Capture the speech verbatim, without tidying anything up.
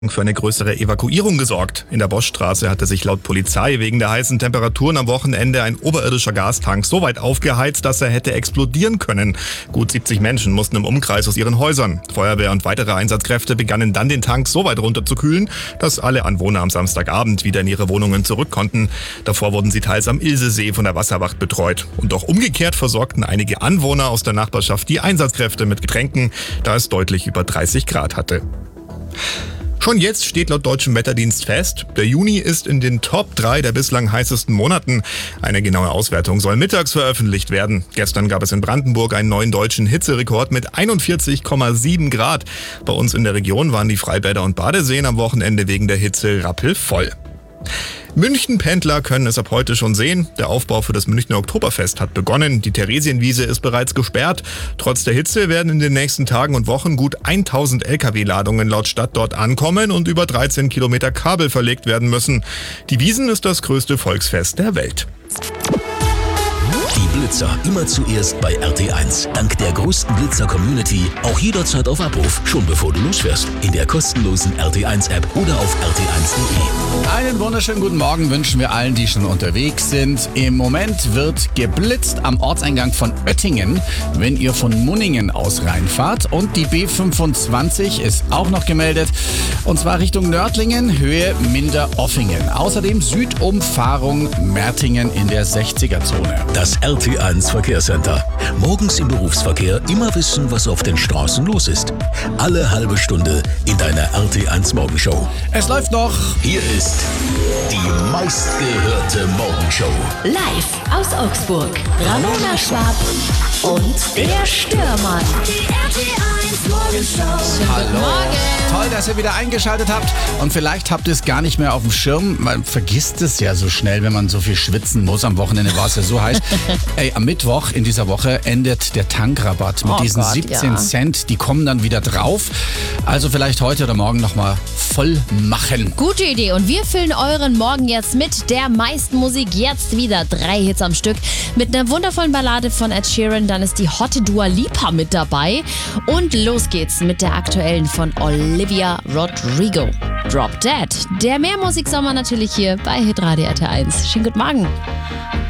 für eine größere Evakuierung gesorgt. In der Boschstraße hatte sich laut Polizei wegen der heißen Temperaturen am Wochenende ein oberirdischer Gastank so weit aufgeheizt, dass er hätte explodieren können. Gut siebzig Menschen mussten im Umkreis aus ihren Häusern. Feuerwehr und weitere Einsatzkräfte begannen dann, den Tank so weit runterzukühlen, dass alle Anwohner am Samstagabend wieder in ihre Wohnungen zurück konnten. Davor wurden sie teils am Ilsesee von der Wasserwacht betreut. Und auch umgekehrt versorgten einige Anwohner aus der Nachbarschaft die Einsatzkräfte mit Getränken, da es deutlich über dreißig Grad hatte. Schon jetzt steht laut deutschem Wetterdienst fest, der Juni ist in den Top drei der bislang heißesten Monaten. Eine genaue Auswertung soll mittags veröffentlicht werden. Gestern gab es in Brandenburg einen neuen deutschen Hitzerekord mit einundvierzig Komma sieben Grad. Bei uns in der Region waren die Freibäder und Badeseen am Wochenende wegen der Hitze rappelvoll. München-Pendler können es ab heute schon sehen. Der Aufbau für das Münchner Oktoberfest hat begonnen. Die Theresienwiese ist bereits gesperrt. Trotz der Hitze werden in den nächsten Tagen und Wochen gut tausend L K W-Ladungen laut Stadt dort ankommen und über dreizehn Kilometer Kabel verlegt werden müssen. Die Wiesn ist das größte Volksfest der Welt. Die Blitzer immer zuerst bei R T eins. Dank der größten Blitzer-Community auch jederzeit auf Abruf, schon bevor du losfährst. In der kostenlosen R T eins App oder auf r t eins punkt de. Einen wunderschönen guten Morgen wünschen wir allen, die schon unterwegs sind. Im Moment wird geblitzt am Ortseingang von Oettingen, wenn ihr von Munningen aus reinfahrt. Und die B fünfundzwanzig ist auch noch gemeldet. Und zwar Richtung Nördlingen, Höhe Minderoffingen. Außerdem Südumfahrung Mertingen in der sechziger-Zone. Das R T eins Verkehrscenter. Morgens im Berufsverkehr immer wissen, was auf den Straßen los ist. Alle halbe Stunde in deiner R T eins Morgenshow. Es läuft noch. Hier ist die meistgehörte Morgenshow. Live aus Augsburg. Ramona Schwab und der Störmann. Die R T eins Morgenshow. Hallo. Toll, dass ihr wieder eingeschaltet habt. Und vielleicht habt ihr es gar nicht mehr auf dem Schirm. Man vergisst es ja so schnell, wenn man so viel schwitzen muss. Am Wochenende war es ja so heiß. Ey, am Mittwoch in dieser Woche endet der Tankrabatt mit oh diesen Gott, siebzehn ja. Cent. Die kommen dann wieder drauf. Also vielleicht heute oder morgen nochmal voll machen. Gute Idee. Und wir füllen euren Morgen jetzt mit der meisten Musik. Jetzt wieder drei Hits am Stück. Mit einer wundervollen Ballade von Ed Sheeran. Dann ist die hotte Dua Lipa mit dabei. Und los geht's mit der aktuellen von Olivia Rodrigo. Drop Dead. Der Mehrmusiksommer natürlich hier bei Hitradio R T eins. Schönen guten Morgen.